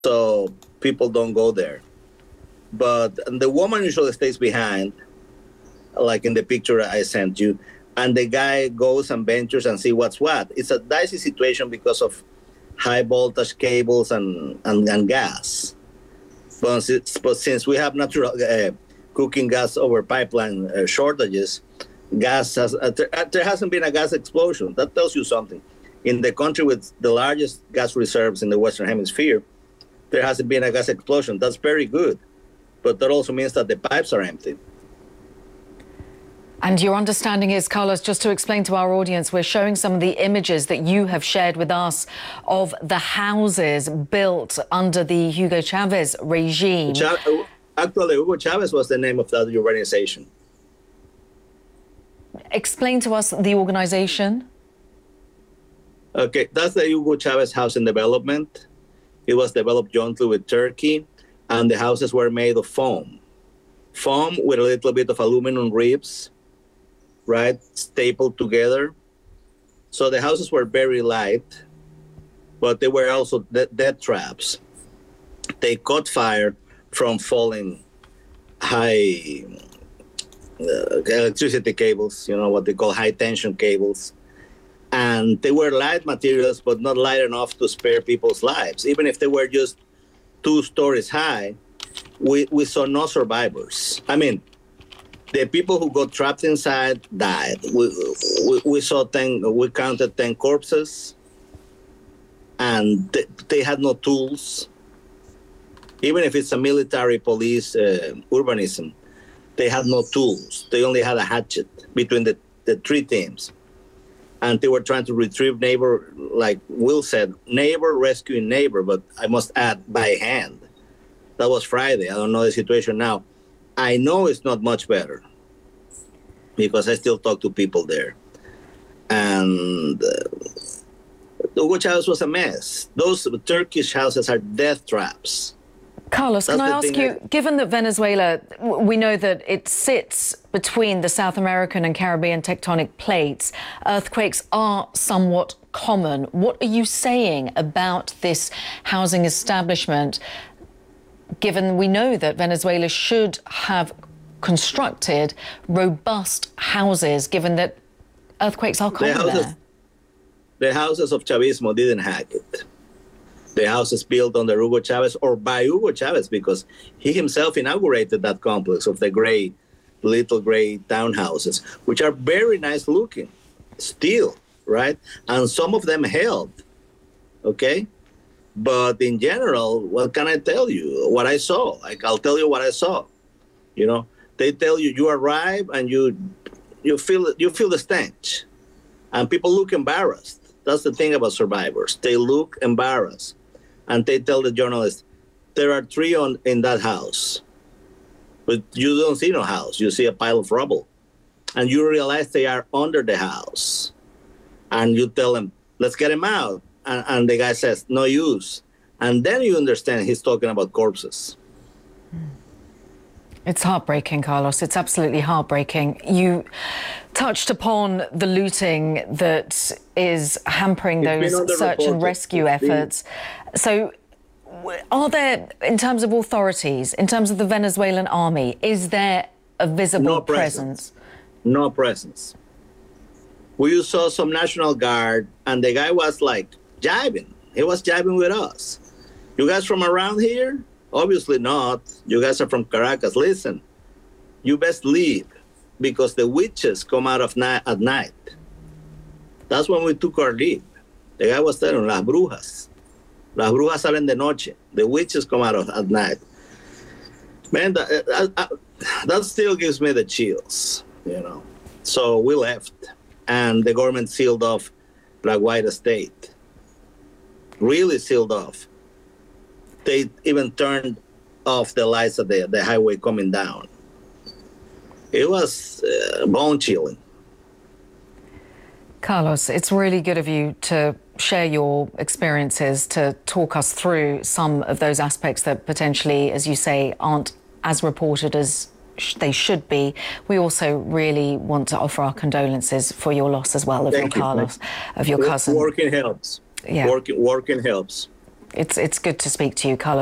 so people don't go there. But the woman usually stays behind, like in the picture I sent you, and the guy goes and ventures and see what's what. It's a dicey situation because of high voltage cables and gas. But since we have natural cooking gas over pipeline shortages, there hasn't been a gas explosion. That tells you something. In the country with the largest gas reserves in the Western Hemisphere, there hasn't been a gas explosion. That's very good. But that also means that the pipes are empty. And your understanding is, Carlos, just to explain to our audience, we're showing some of the images that you have shared with us of the houses built under the Hugo Chavez regime. Actually, Hugo Chavez was the name of that organization. Explain to us the organization. Okay, that's the Hugo Chavez Housing Development. It was developed jointly with Turkey, and the houses were made of foam. Foam with a little bit of aluminum ribs, right, stapled together. So the houses were very light, but they were also death traps. They caught fire from falling high electricity cables, you know, what they call high tension cables. And they were light materials, but not light enough to spare people's lives. Even if they were just 2 stories high, we saw no survivors. I mean, the people who got trapped inside died. We counted 10 corpses, and they had no tools. Even if it's a military police urbanism, they had no tools. They only had a hatchet between the 3 teams. And they were trying to retrieve neighbor, like Will said, neighbor rescuing neighbor, but I must add, by hand. That was Friday. I don't know the situation now. I know it's not much better because I still talk to people there. And Hugo Chavez was a mess. Those Turkish houses are death traps. Carlos, can I ask you, given that Venezuela, we know that it sits between the South American and Caribbean tectonic plates, earthquakes are somewhat common. What are you saying about this housing establishment, given we know that Venezuela should have constructed robust houses, given that earthquakes are common there? The houses of Chavismo didn't hack it. The houses built under Hugo Chavez or by Hugo Chavez, because he himself inaugurated that complex of the little gray townhouses, which are very nice looking still, right? And some of them held, okay? But in general, what can I tell you? What I saw, I'll tell you what I saw. You know, they tell you you arrive and you feel the stench, and people look embarrassed. That's the thing about survivors. They look embarrassed. And they tell the journalist, there are 3 in that house. But you don't see no house. You see a pile of rubble. And you realize they are under the house. And you tell them, let's get him out. And the guy says, no use. And then you understand he's talking about corpses. It's heartbreaking, Carlos. It's absolutely heartbreaking. You touched upon the looting that is hampering those search and rescue efforts. So are there, in terms of authorities, in terms of the Venezuelan army, is there a visible presence? No presence. We saw some National Guard, and the guy was like jibing. He was jibing with us. You guys from around here? Obviously not. You guys are from Caracas. Listen, you best leave because the witches come out at night. That's when we took our leave. The guy was telling las brujas. Las brujas salen de noche. The witches come out at night. Man, that still gives me the chills, you know. So we left, and the government sealed off La Guaira Estate. Really sealed off. They even turned off the lights at the highway coming down. It was bone-chilling. Carlos, it's really good of you to share your experiences, to talk us through some of those aspects that potentially, as you say, aren't as reported as they should be. We also really want to offer our condolences for your loss as well of your Carlos, of your cousin. Working helps. Yeah. Working helps. It's good to speak to you, Carlos.